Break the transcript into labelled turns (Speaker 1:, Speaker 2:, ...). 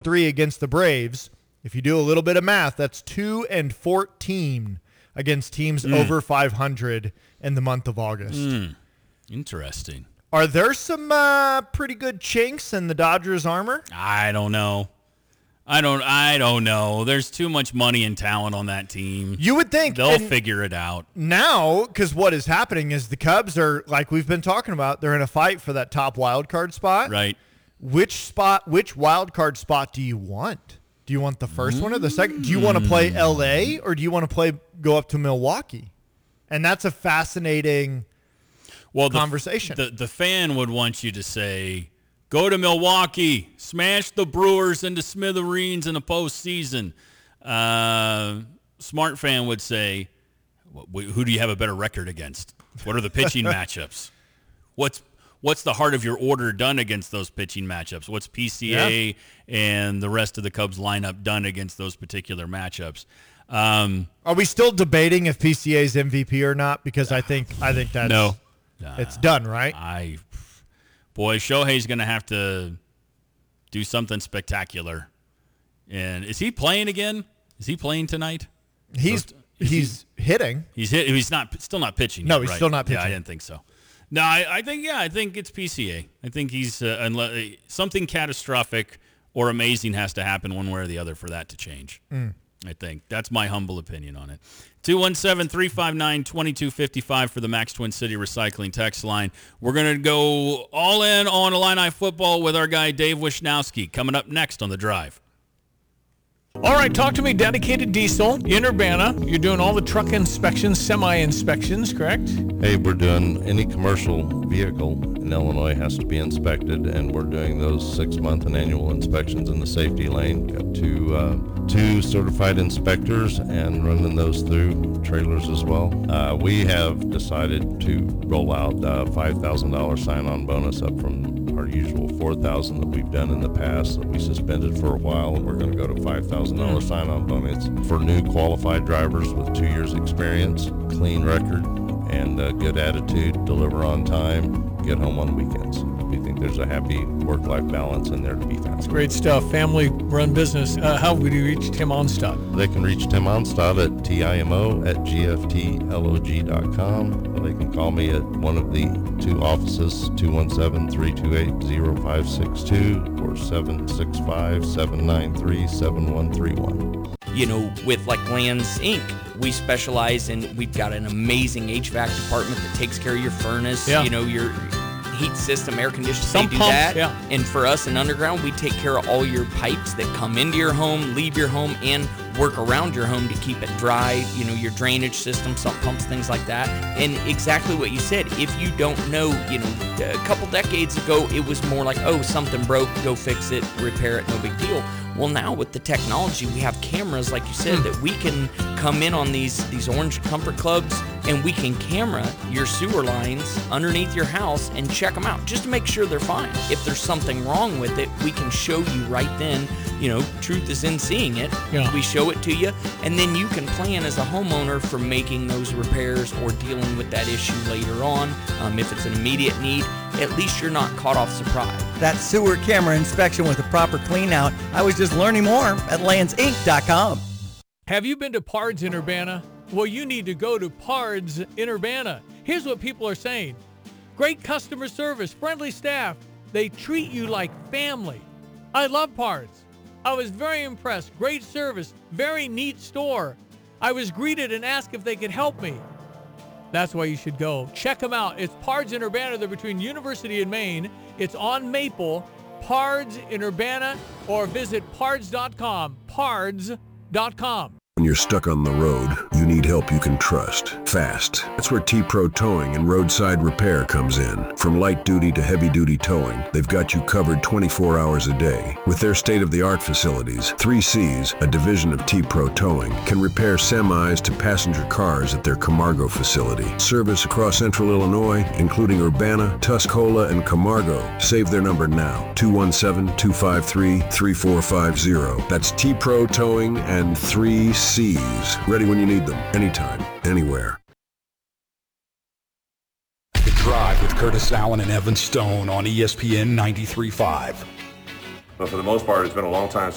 Speaker 1: 3 against the Braves. If you do a little bit of math, that's 2-14 against teams over 500 in the month of August.
Speaker 2: Interesting.
Speaker 1: Are there some pretty good chinks in the Dodgers' armor?
Speaker 2: I don't know. I don't know. There's too much money and talent on that team.
Speaker 1: You would think
Speaker 2: they'll figure it out.
Speaker 1: Now, because what is happening is the Cubs are, like we've been talking about, they're in a fight for that top wild card spot.
Speaker 2: Right.
Speaker 1: Which wild card spot do you want? Do you want the first one or the second? Do you want to play LA or do you want to go up to Milwaukee? And that's a fascinating conversation.
Speaker 2: The fan would want you to say, go to Milwaukee, smash the Brewers into smithereens in the postseason. Smart fan would say, who do you have a better record against? What are the pitching matchups? What's the heart of your order done against those pitching matchups? What's PCA and the rest of the Cubs lineup done against those particular matchups?
Speaker 1: Are we still debating if PCA's MVP or not? Because I think that's
Speaker 2: no.
Speaker 1: It's done, right?
Speaker 2: Shohei's going to have to do something spectacular. And is he playing again? Is he playing tonight?
Speaker 1: He's hitting.
Speaker 2: He's still not pitching.
Speaker 1: No,
Speaker 2: yet,
Speaker 1: he's
Speaker 2: right?
Speaker 1: still not pitching.
Speaker 2: Yeah, I didn't think so. No, I think it's PCA. I think he's unless something catastrophic or amazing has to happen one way or the other for that to change. I think that's my humble opinion on it. 217-359-2255 for the Max Twin City Recycling text line. We're going to go all in on Illini football with our guy Dave Wisnowski coming up next on The Drive.
Speaker 3: All right, talk to me. Dedicated Diesel in Urbana. You're doing all the truck inspections, semi-inspections, correct?
Speaker 4: Hey, we're doing any commercial vehicle in Illinois has to be inspected, and we're doing those 6-month and annual inspections in the safety lane. Got two certified inspectors and running those through trailers as well. We have decided to roll out a $5,000 sign-on bonus up from our usual $4,000 that we've done in the past that we suspended for a while. We're going to go to $5,000 sign-on bonus for new qualified drivers with 2 years experience, clean record, and a good attitude, deliver on time, get home on weekends. We think there's a happy work-life balance in there to be found.
Speaker 3: It's great stuff. Family-run business. How would you reach Tim Onstad?
Speaker 4: They can reach Tim Onstad at TIMO@GFTLOG.com. Or they can call me at one of the 2 offices, 217-328-0562 or 765-793-7131.
Speaker 5: You know, with like Lands Inc., we specialize in, we've got an amazing HVAC department that takes care of your furnace, you know, your heat system, air conditioning, they do that. Yeah. And for us in Underground, we take care of all your pipes that come into your home, leave your home, and work around your home to keep it dry, you know, your drainage system, sump pumps, things like that. And exactly what you said, if you don't know, you know, a couple decades ago, it was more like, oh, something broke, go fix it, repair it, no big deal. Well, now with the technology, we have cameras, like you said, that we can come in on these Orange Comfort Clubs, and we can camera your sewer lines underneath your house and check them out just to make sure they're fine. If there's something wrong with it, we can show you right then. You know, truth is in seeing it. Yeah. We show it to you, and then you can plan as a homeowner for making those repairs or dealing with that issue later on. If it's an immediate need, at least you're not caught off surprise.
Speaker 6: That sewer camera inspection with a proper clean out. I was just learning more at landsinc.com.
Speaker 3: Have you been to Pards in Urbana? Well, you need to go to Pards in Urbana. Here's what people are saying. Great customer service, friendly staff. They treat you like family. I love Pards. I was very impressed. Great service, very neat store. I was greeted and asked if they could help me. That's why you should go. Check them out. It's Pards in Urbana. They're between University and Maine. It's on Maple. Pards in Urbana, or visit pards.com. Pards.com.
Speaker 7: When you're stuck on the road, you need help you can trust. Fast. That's where T-Pro Towing and Roadside Repair comes in. From light duty to heavy duty towing, they've got you covered 24 hours a day. With their state-of-the-art facilities, 3Cs, a division of T-Pro Towing, can repair semis to passenger cars at their Camargo facility. Service across central Illinois, including Urbana, Tuscola, and Camargo. Save their number now, 217-253-3450. That's T-Pro Towing and 3Cs. Ready when you need them, anytime, anywhere.
Speaker 8: The Drive with Curtis Allen and Evan Stone on ESPN 93.5.
Speaker 9: But for the most part, it's been a long time